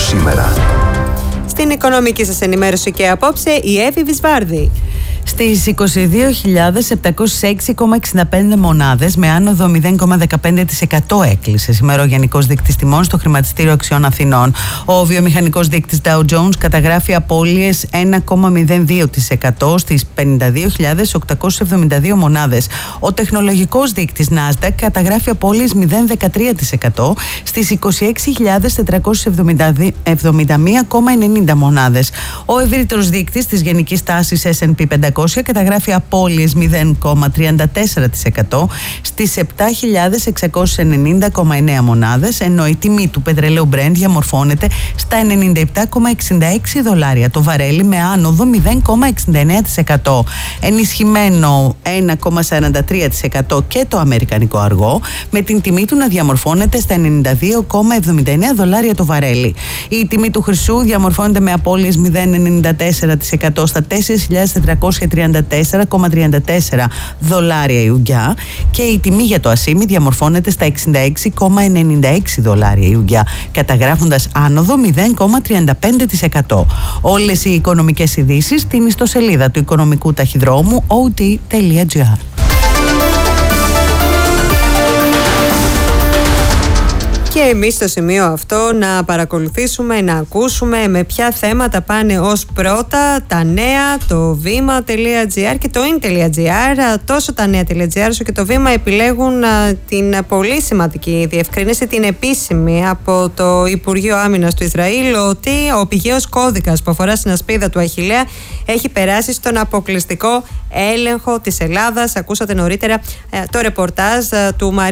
σήμερα. Στην οικονομική σας ενημέρωση και απόψε η Εύη Βυσβάρδη. Στις 22.706,65 μονάδες με άνοδο 0,15% έκλεισε σήμερα ο Γενικός Δείκτης Τιμών στο Χρηματιστήριο Αξιών Αθηνών. Ο βιομηχανικός δείκτης Dow Jones καταγράφει απώλειες 1,02% στις 52.872 μονάδες. Ο τεχνολογικός δείκτης Nasdaq καταγράφει απώλειες 0,13% στις 26.471,90 μονάδες. Ο ευρύτερος δείκτης της γενικής τάσης S&P 500 καταγράφει απώλειες 0,34% στις 7.690,9 μονάδες, ενώ η τιμή του πετρελαίου Brent διαμορφώνεται στα $97,66 το βαρέλι με άνοδο 0,69%. Ενισχυμένο 1,43% και το αμερικανικό αργό, με την τιμή του να διαμορφώνεται στα $92,79 το βαρέλι. Η τιμή του χρυσού διαμορφώνεται με απώλειες 0,94% στα $4.334,34 η ουγγιά και η τιμή για το ασίμι διαμορφώνεται στα $66,96 η ουγγιά, καταγράφοντας άνοδο 0,35%. Όλες οι οικονομικές ειδήσεις στην ιστοσελίδα του οικονομικού ταχυδρόμου ot.gr. Και εμείς στο σημείο αυτό να παρακολουθήσουμε, να ακούσουμε με ποια θέματα πάνε ως πρώτα τα νέα, το βήμα.gr και το in.gr. Τόσο τα νέα.gr όσο και το βήμα επιλέγουν την πολύ σημαντική διευκρίνηση, την επίσημη από το Υπουργείο Άμυνας του Ισραήλ, ότι ο πηγαίος κώδικας που αφορά στην ασπίδα του Αχιλλέα έχει περάσει στον αποκλειστικό έλεγχο της Ελλάδας. Ακούσατε νωρίτερα το ρεπορτάζ του